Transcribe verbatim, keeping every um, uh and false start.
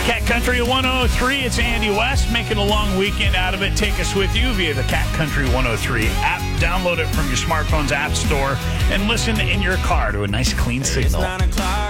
Cat Country one oh three, it's Andy West making a long weekend out of it. Take us with you via the Cat Country one oh three app. Download it from your smartphone's app store and listen in your car to a nice clean signal.